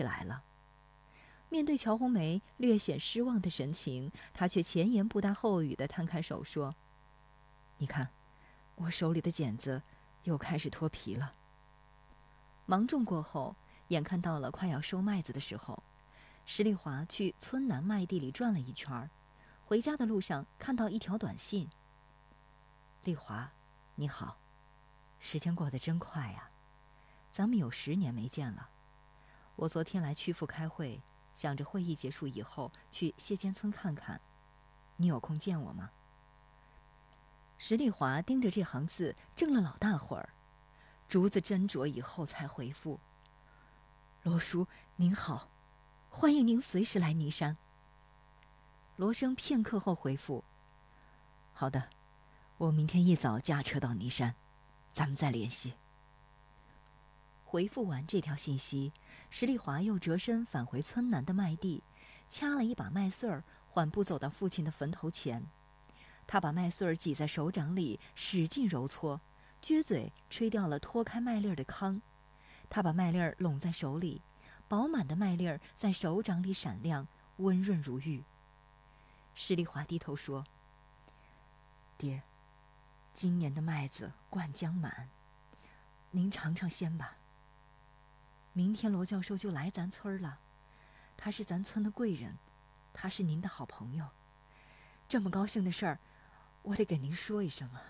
来了。面对乔红梅略显失望的神情，他却前言不搭后语地摊开手说：“你看，我手里的茧子又开始脱皮了。”芒种过后，眼看到了快要收麦子的时候，石丽华去村南麦地里转了一圈，回家的路上看到一条短信：“丽华，你好，时间过得真快呀，咱们有10年没见了。我昨天来曲阜开会，想着会议结束以后去谢间村看看，你有空见我吗？”石丽华盯着这行字怔了老大会儿，竹子斟酌以后才回复：“罗叔您好，欢迎您随时来尼山。”罗生片刻后回复：“好的，我明天一早驾车到尼山，咱们再联系。”回复完这条信息，石丽华又折身返回村南的麦地，掐了一把麦穗儿，缓步走到父亲的坟头前。他把麦穗儿挤在手掌里，使劲揉搓，撅嘴吹掉了脱开麦粒儿的糠。他把麦粒儿拢在手里，饱满的麦粒儿在手掌里闪亮，温润如玉。石丽华低头说：“爹，今年的麦子灌浆满，您尝尝鲜吧。明天罗教授就来咱村了，他是咱村的贵人，他是您的好朋友。这么高兴的事儿，我得给您说一声啊。”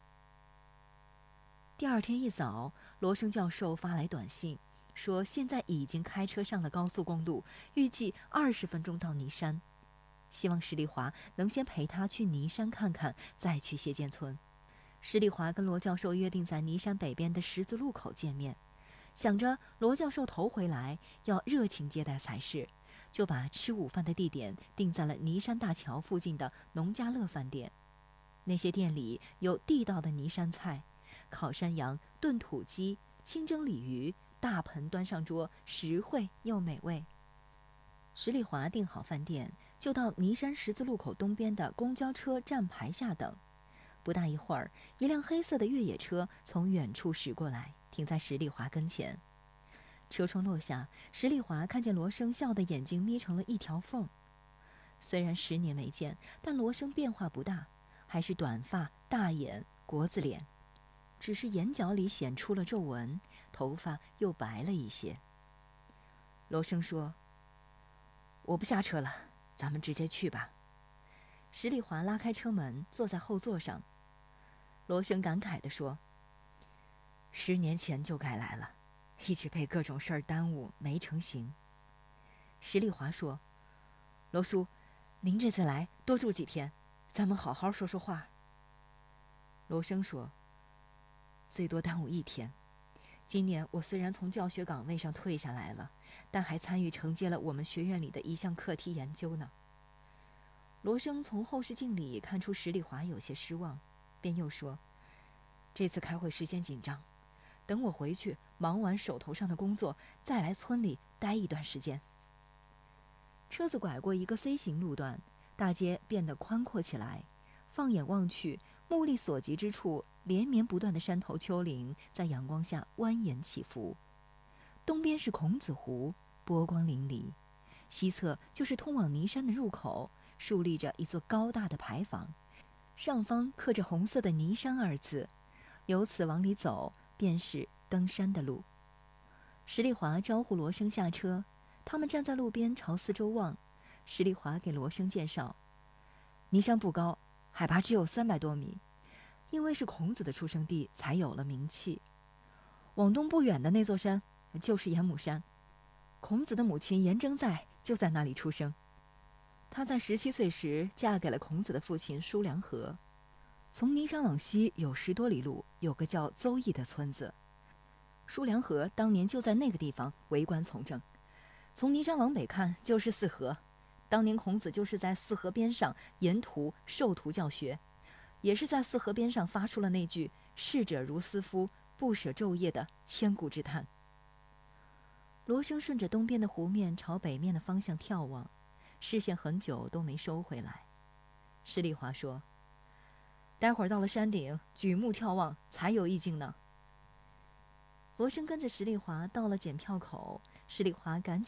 第二天一早，罗生教授发来短信，说现在已经开车上了高速公路，预计20分钟到尼山，希望石丽华能先陪他去尼山看看，再去谢间村。石丽华跟罗教授约定在尼山北边的十字路口见面，想着罗教授头回来要热情接待才是，就把吃午饭的地点定在了尼山大桥附近的农家乐饭店。那些店里有地道的尼山菜，烤山羊、炖土鸡、清蒸鲤鱼，大盆端上桌，实惠又美味。石丽华订好饭店，就到尼山十字路口东边的公交车站牌下等。不大一会儿，一辆黑色的越野车从远处驶过来，停在石丽华跟前。车窗落下，石丽华看见罗生笑的眼睛眯成了一条缝。虽然10年没见，但罗生变化不大，还是短发、大眼、国字脸，只是眼角里显出了皱纹，头发又白了一些。罗生说：“我不下车了，咱们直接去吧。”石丽华拉开车门，坐在后座上。罗生感慨地说：“10年前就该来了，一直被各种事儿耽误，没成行。”石丽华说：“罗叔，您这次来多住几天，咱们好好说说话。”罗生说：“最多耽误1天。今年我虽然从教学岗位上退下来了，但还参与承接了我们学院里的一项课题研究呢。”罗生从后视镜里看出石丽华有些失望，便又说：“这次开会时间紧张，等我回去忙完手头上的工作，再来村里待一段时间。”车子拐过一个 C 型路段，大街变得宽阔起来。放眼望去，目力所及之处，连绵不断的山头丘陵在阳光下蜿蜒起伏。东边是孔子湖，波光粼粼；西侧就是通往尼山的入口，竖立着一座高大的牌坊，上方刻着红色的“尼山”2字。由此往里走，便是登山的路。石丽华招呼罗生下车，他们站在路边朝四周望。石丽华给罗生介绍：“尼山不高，海拔只有300多米，因为是孔子的出生地，才有了名气。往东不远的那座山就是严母山，孔子的母亲颜征在就在那里出生。她在17岁时嫁给了孔子的父亲叔良和。从尼山往西有10多里路，有个叫邹邑的村子。叔良和当年就在那个地方为官从政。从尼山往北看就是泗河，当年孔子就是在泗河边上沿途授徒教学，也是在泗河边上发出了那句‘逝者如斯夫，不舍昼夜’的千古之叹。”罗生顺着东边的湖面朝北面的方向眺望，视线很久都没收回来。石丽华说：“待会儿到了山顶，举目眺望才有意境呢。”罗生跟着石丽华到了检票口，石丽华赶紧